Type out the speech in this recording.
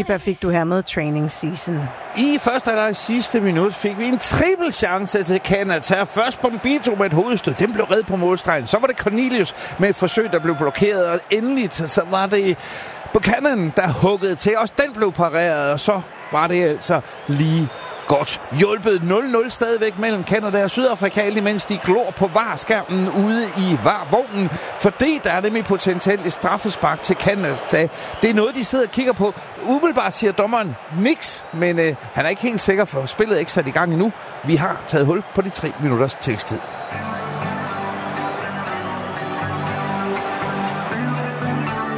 Saliba fik du her med training season. I første halvleg sidste minut fik vi en triple chance til Canada. Først Bombito med et hovedstød. Den blev reddet på målstregen. Så var det Cornelius med et forsøg, der blev blokeret. Og endeligt så var det Buchanan, der huggede til. Også den blev pareret. Og så var det altså lige godt hjulpet. 0-0 stadigvæk mellem Canada og Sydafrika, mens de glor på VAR-skærmen ude i VAR-vognen, fordi der er nemlig potentielt et straffespark til Canada. Det er noget, de sidder og kigger på. Umiddelbart siger dommeren niks, men han er ikke helt sikker, for spillet er ikke sat i gang endnu. Vi har taget hul på de 3 minutters tillægstid.